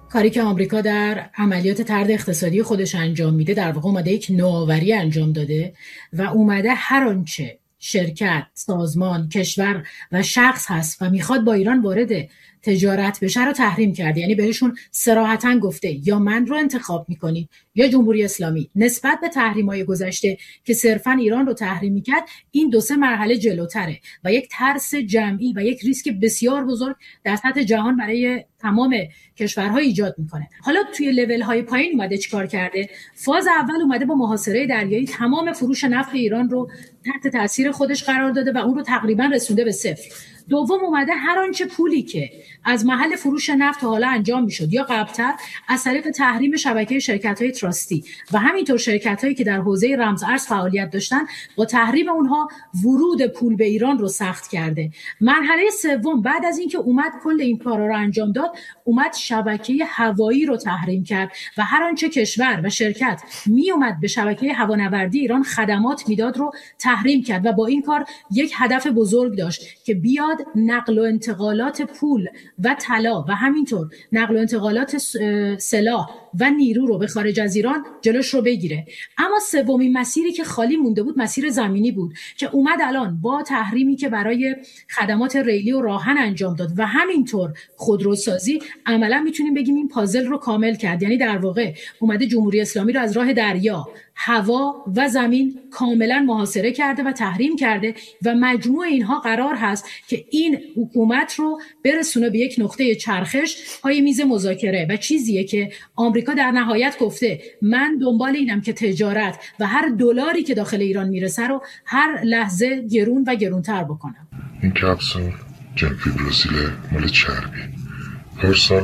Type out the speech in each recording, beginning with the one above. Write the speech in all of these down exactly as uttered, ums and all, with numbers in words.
کاری که آمریکا در عملیات طرد اقتصادی خودش انجام میده، در واقع اومده یک نوآوری انجام داده و اومده هر آنچه شرکت، سازمان، کشور و شخص هست و میخواد با ایران وارد تجارت بشه رو تحریم کرده. یعنی بهشون صراحتاً گفته یا من رو انتخاب میکنید یا جمهوری اسلامی. نسبت به تحریم‌های گذشته که صرفاً ایران رو تحریم میکرد، این دو سه مرحله جلوتره و یک ترس جمعی و یک ریسک بسیار بزرگ در سطح جهان برای تمام کشورها ایجاد میکنه. حالا توی لول های پایین اومده چیکار کرده؟ فاز اول اومده با محاصره دریایی تمام فروش نفت ایران رو تحت تاثیر خودش قرار داده و اون رو تقریبا رسونده به صفر. دوم اومده هر آنچه پولی که از محل فروش نفت حالا انجام میشد یا قبلتر از طریق تحریم شبکه شرکت‌های تراستی و همینطور شرکت‌هایی که در حوزه رمز ارز فعالیت داشتن، با تحریم اونها ورود پول به ایران رو سخت کرده. مرحله سوم بعد از اینکه اومد کل این کارا رو انجام داد، اومد شبکه هوایی رو تحریم کرد و هر آنچه کشور و شرکت می اومد به شبکه هوانوردی ایران خدمات میداد رو تحریم کرد و با این کار یک هدف بزرگ داشت که بیاد نقل و انتقالات پول و طلا و همینطور نقل و انتقالات سلاح و نیرو رو به خارج از ایران جلوش رو بگیره. اما سومین مسیری که خالی مونده بود مسیر زمینی بود که اومد الان با تحریمی که برای خدمات ریلی و راهن انجام داد و همینطور خودروسازی، عملا میتونیم بگیم این پازل رو کامل کرد. یعنی در واقع اومده جمهوری اسلامی رو از راه دریا، هوا و زمین کاملا محاصره کرده و تحریم کرده و مجموع اینها قرار هست که این حکومت رو برسونه به یک نقطه چرخش پای میز مذاکره و چیزیه که آمریکا در نهایت گفته من دنبال اینم که تجارت و هر دلاری که داخل ایران میرسه رو هر لحظه گرون و گرونتر بکنم. این کپسول جن فیبروسیل مال چربی. هر سال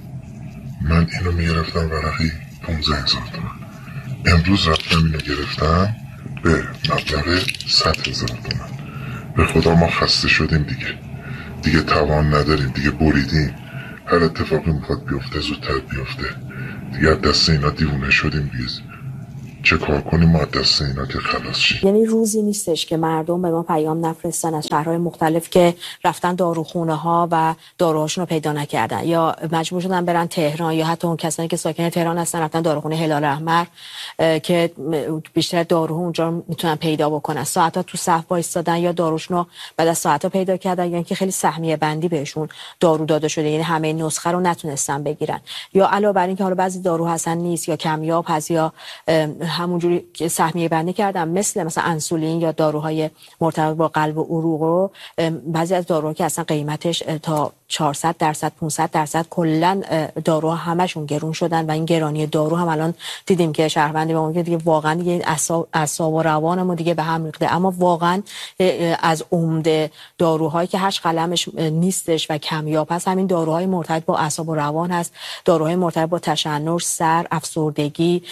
من اینو میگرفتم ورقی پانزده هزار تومان. امروز رفتم اینو گرفتم به مبلغ صد هزار تومان. به خدا ما خسته شدیم دیگه دیگه توان نداریم دیگه، بریدیم. هر اتفاقی میخواد بیفته زودتر بیفته دیگه. دست اینا دیوونه شدیم بیز. چه کار کنیم ما دست اینا که خلاص شیم؟ یعنی روزی نیستش که مردم به ما پیام نفرستن از شهرهای مختلف که رفتن داروخونه ها و داروهاشون رو پیدا نکردن یا مجبور شدن برن تهران، یا حتی اون کسانی که ساکن تهران هستن رفتن داروخونه هلال احمر که بیشتر دارو اونجا میتونن پیدا بکنن. ساعتا تو صف وایسادن یا داروشون رو بعد از ساعتا پیدا کردن، یا اینکه خیلی سهمیه بندی بهشون دارو داده شده، یعنی همه نسخه رو نتونستن بگیرن. یا علاوه بر اینکه حالا بعضی دارو هستن نیست یا کمیاب هست یا همونجوری که سهمیه بندی کردن، مثل مثلا انسولین یا داروهای مرتبط با قلب و عروق رو، بعضی از داروها که اصلا قیمتش تا چهارصد درصد پانصد درصد کلا داروها همشون گرون شدن و این گرانی دارو هم الان دیدیم که شهروندی به اون که دیگه واقعا دیگه اعصاب اعصاب و روانمون دیگه به هم ریخته. اما واقعا از عمده داروهایی که هشت قلمش نیستش و کمیاب هست همین داروهای مرتبط با اعصاب و روان هست، داروهای مرتبط با تشنج، سر، افسردگی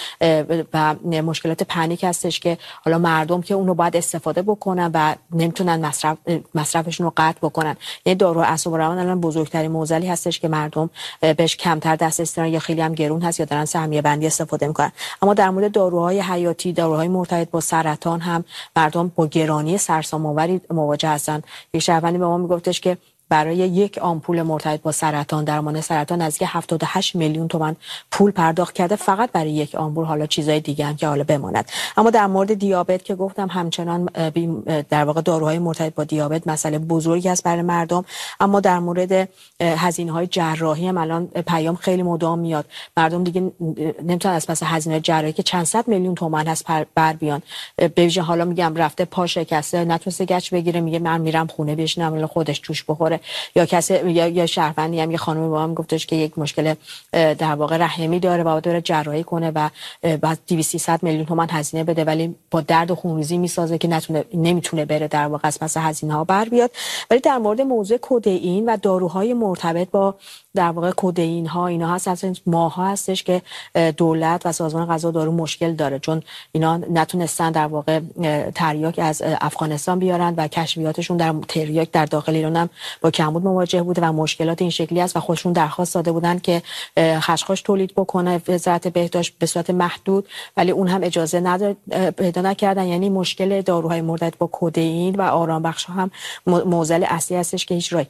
و مشکلات پنیک هستش که حالا مردم که اونو باید استفاده بکنن و نمیتونن مصرف مصرفشون رو قطع بکنن. یعنی دارو اعصاب و روان الان بزرگترین معضلی هستش که مردم بهش کمتر دسترسی دارن یا خیلی هم گرون هست یا دارن سهمیه بندی استفاده میکنن. اما در مورد داروهای حیاتی، داروهای مرتبط با سرطان هم مردم با گرانی سرسام‌آوری مواجه هستن. یک شهروندی به ما میگفتش که برای یک آمپول مرتبط با سرطان، درمان سرطان، نزدیک هفتاد و هشت میلیون تومان پول پرداخت کرده فقط برای یک آمپول. حالا چیزای دیگه هم که حالا بماند. اما در مورد دیابت که گفتم همچنان در واقع داروهای مرتبط با دیابت مسئله بزرگی است برای مردم. اما در مورد هزینه‌های جراحی هم الان پیام خیلی مدام میاد. مردم دیگه نمیتونن از پس هزینه جراحی که چند صد میلیون تومان هست بر بیان. به ویژه حالا میگم رفته پا شکسته نتونسته گچ بگیره، میگه من میرم خونه بشینم خودش توش بخوره. یا کسی یا یا شهروندی هم یه خانمی با هم گفتش که یک مشکل در واقع رحمی داره و باید بره جراحی کنه و بعد دویست سیصد میلیون تومان هزینه بده، ولی با درد و خونریزی میسازه که نتونه نمیتونه بره در واقع از پس هزینه ها بر بیاد. ولی در مورد موضوع کدئین و داروهای مرتبط با در واقع کدئین ها اینا هست، اصلا ماها هستش که دولت و سازمان غذا و دارو مشکل داره، چون اینا نتونستن در واقع تریاک از افغانستان بیارن و کشفیاتشون در تریاک در داخل ایران هم با کمبود مواجه بوده و مشکلات این شکلی است و خودشون درخواست داده بودن که خشخاش تولید بکنه وزارت بهداشت به صورت محدود، ولی اون هم اجازه نداد پیدا نکردن. یعنی مشکل داروهای مرتبط با کدئین و آرام بخش هم معضل اصلی هستش که هیچ راه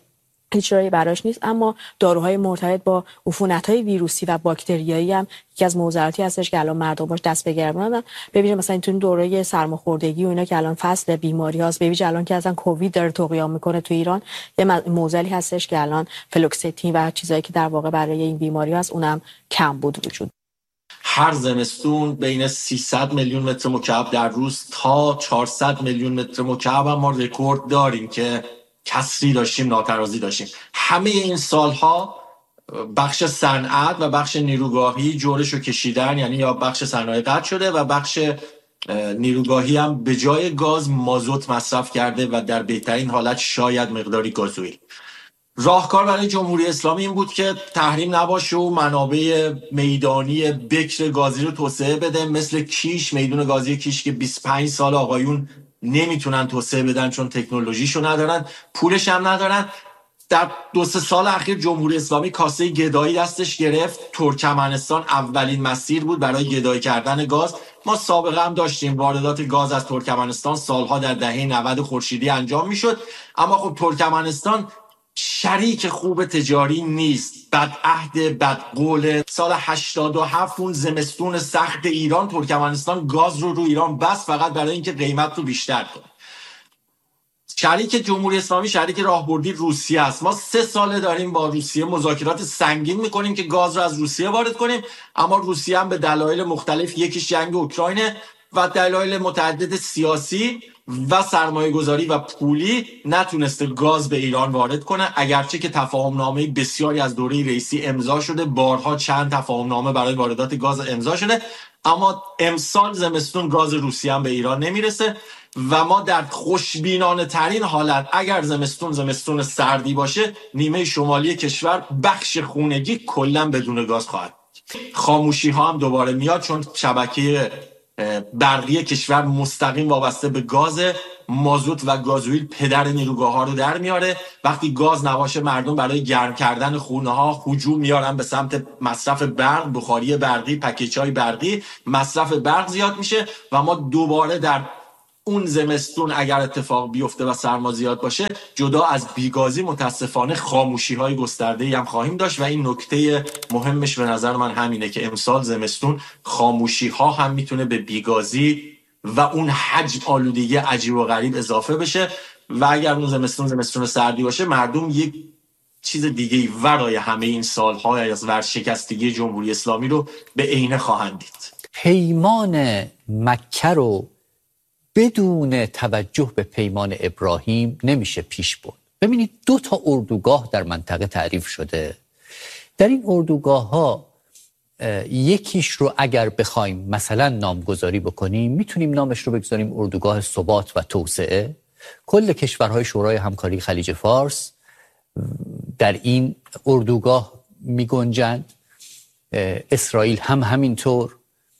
هیچ راهی براش نیست. اما داروهای مرتبط با عفونت‌های ویروسی و باکتریایی هم یکی از موضوعاتی هستش که الان مردم باش دست به گریبان دارن. ببینید مثلا این تو دوره سرماخوردگی و اینا که الان فصل بیماری هاست، ببینید الان که اصلا کووید داره طغیان میکنه تو ایران، یه موزلی هستش که الان فلوکستین و چیزایی که در واقع برای این بیماری هست اونم کم بود وجود. هر زمستون بین سیصد میلیون متر مکعب در روز تا چهارصد میلیون متر مکعب هم ما رکورد داریم که کسری داشتیم، ناترازی داشتیم. همه این سالها بخش صنعت و بخش نیروگاهی جورشو کشیدن، یعنی یا بخش صنایع قطع شده و بخش نیروگاهی هم به جای گاز مازوت مصرف کرده و در بهترین حالت شاید مقداری گازوئیل. راهکار برای جمهوری اسلامی این بود که تحریم نباشه و منابع میدانی بکر گازی رو توسعه بده، مثل کیش، میدون گازی کیش که بیست و پنج سال آقایون نمیتونن توسعه بدن چون تکنولوژیشو ندارن، پولش هم ندارن. در دو سه سال اخیر جمهوری اسلامی کاسه گدایی دستش گرفت. ترکمنستان اولین مسیر بود برای گدایی کردن گاز. ما سابقه هم داشتیم واردات گاز از ترکمنستان سالها در دهه نود خورشیدی انجام میشد، اما خب ترکمنستان شریک خوب تجاری نیست، بدعهد، بدقول. سال هشتاد و هفت اون زمستون سخت ایران ترکمنستان گاز رو رو ایران بس فقط برای اینکه قیمت رو بیشتر کنه. شریک جمهوری اسلامی شریک راهبردی روسیه است. ما سه ساله داریم با روسیه مذاکرات سنگین میکنیم که گاز رو از روسیه وارد کنیم، اما روسیه هم به دلایل مختلف، یکیش جنگ اوکراین و دلایل متعدد سیاسی و سرمایه گذاری و پولی نتونسته گاز به ایران وارد کنه، اگرچه که تفاهم نامه بسیاری از دوره رئیسی امضا شده، بارها چند تفاهم نامه برای واردات گاز امضا شده، اما امسال زمستون گاز روسیه هم به ایران نمیرسه و ما در خوشبینانه ترین حالت اگر زمستون زمستون سردی باشه، نیمه شمالی کشور بخش خونگی کلا بدون گاز خواهد. خاموشی ها هم دوباره میاد چون شبکه برقی کشور مستقیم وابسته به گاز. مازوت و گازوئیل پدر نیروگاه ها رو در میاره. وقتی گاز نباشه مردم برای گرم کردن خونه ها هجوم میارن به سمت مصرف برق، بخاری برقی، پکیج های برقی، مصرف برق زیاد میشه و ما دوباره در اون زمستون اگر اتفاق بیفته و سرما زیاد باشه، جدا از بیگازی متاسفانه خاموشی های گسترده‌ای هم خواهیم داشت و این نکته مهمش به نظر من همینه که امسال زمستون خاموشی ها هم میتونه به بیگازی و اون حجم آلودگی عجیب و غریب اضافه بشه و اگر اون زمستون زمستون سردی باشه، مردم یک چیز دیگه‌ای ورای همه این سال‌های از ورشکستگی جمهوری اسلامی رو به عینه خواهند دید. پیمان مکه رو بدون توجه به پیمان ابراهیم نمیشه پیش برد. ببینید دو تا اردوگاه در منطقه تعریف شده. در این اردوگاه ها یکیش رو اگر بخوایم مثلا نامگذاری بکنیم، میتونیم نامش رو بگذاریم اردوگاه ثبات و توسعه. کل کشورهای شورای همکاری خلیج فارس در این اردوگاه میگنجند، اسرائیل هم همینطور،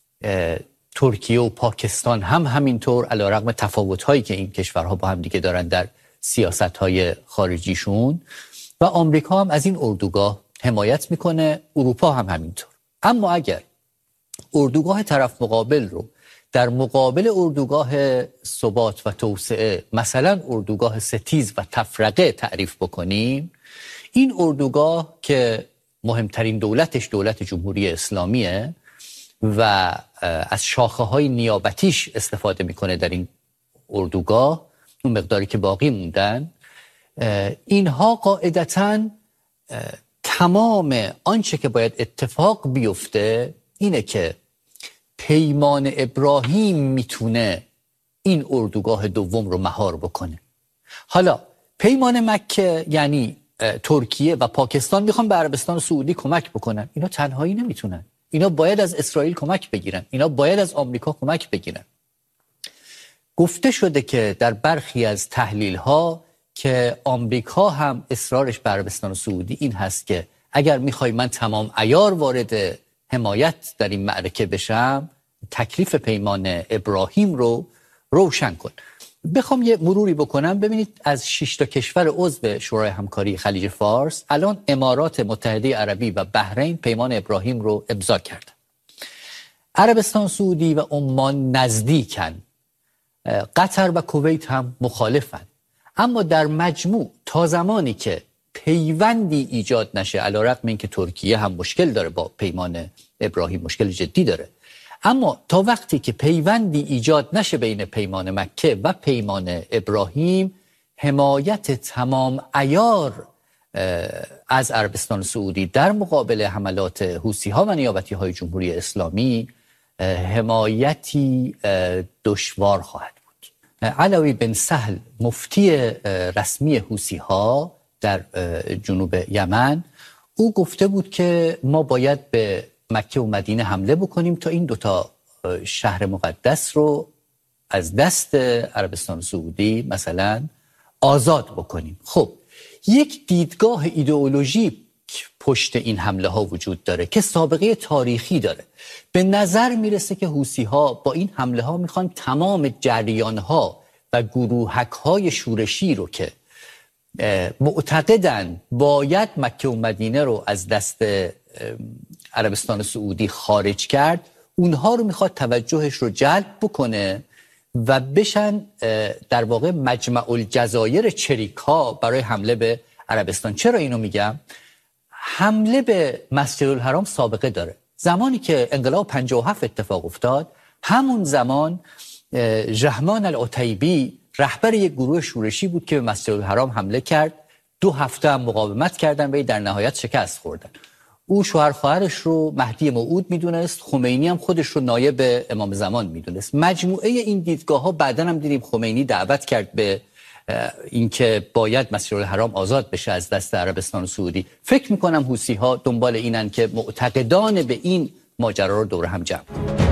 ترکیه و پاکستان هم همینطور، علیرغم تفاوت‌هایی که این کشورها با هم دیگه دارن در سیاست‌های خارجیشون، و آمریکا هم از این اردوگاه حمایت میکنه، اروپا هم همینطور. اما اگر اردوگاه طرف مقابل رو در مقابل اردوگاه ثبات و توسعه، مثلا اردوگاه ستیز و تفرقه تعریف بکنیم، این اردوگاه که مهمترین دولتش دولت جمهوری اسلامیه و از شاخه های نیابتیش استفاده میکنه در این اردوگاه، اون مقداری که باقی موندن، اینها قاعدتاً تمام آنچه که باید اتفاق بیفته اینه که پیمان ابراهیم میتونه این اردوگاه دوم رو مهار بکنه. حالا پیمان مکه یعنی ترکیه و پاکستان میخوان به عربستان سعودی کمک بکنن، اینا تنهایی نمیتونن، اینا باید از اسرائیل کمک بگیرن، اینا باید از آمریکا کمک بگیرن. گفته شده که در برخی از تحلیل ها که آمریکا هم اصرارش بر عربستان سعودی این هست که اگر میخوای من تمام عیار وارد حمایت در این معرکه بشم، تکلیف پیمان ابراهیم رو روشن کن. بخوام یه مروری بکنم، ببینید از شش تا کشور عضو شورای همکاری خلیج فارس الان امارات متحده عربی و بحرین پیمان ابراهیم رو امضا کردن. عربستان سعودی و عمان نزدیکن، قطر و کویت هم مخالفن، اما در مجموع تا زمانی که پیوندی ایجاد نشه، علیرغم اینکه ترکیه هم مشکل داره با پیمان ابراهیم، مشکل جدی داره، اما تا وقتی که پیوندی ایجاد نشه بین پیمان مکه و پیمان ابراهیم، حمایت تمام عیار از عربستان سعودی در مقابل حملات حوثی‌ها و نیابتی‌های جمهوری اسلامی حمایتی دشوار خواهد بود. علوی بن سهل مفتی رسمی حوثی‌ها در جنوب یمن، او گفته بود که ما باید به مکه و مدینه حمله بکنیم تا این دوتا شهر مقدس رو از دست عربستان سعودی مثلا آزاد بکنیم. خب یک دیدگاه ایدئولوژی پشت این حمله ها وجود داره که سابقه تاریخی داره. به نظر میرسه که حوثی ها با این حمله ها میخوان تمام جریان ها و گروهک های شورشی رو که معتقدن باید مکه و مدینه رو از دست عربستان سعودی خارج کرد، اونها رو میخواد توجهش رو جلب بکنه و بشن در واقع مجمع الجزایر چریک ها برای حمله به عربستان. چرا اینو میگم؟ حمله به مسجد الحرام سابقه داره. زمانی که انقلاب پنجاه و هفت اتفاق افتاد، همون زمان رحمان العتیبی رهبر یک گروه شورشی بود که به مسجد الحرام حمله کرد. دو هفته هم مقاومت کردن و در نهایت شکست خوردن. او شوهر خواهرش رو مهدی موعود میدونست، خمینی هم خودش رو نایب امام زمان میدونست. مجموعه این دیدگاه ها بعداً هم دیدیم خمینی دعوت کرد به اینکه باید مسجد الحرام آزاد بشه از دست عربستان سعودی. فکر میکنم حوثی ها دنبال اینن که معتقدان به این ماجرا رو دور هم جمع کنند.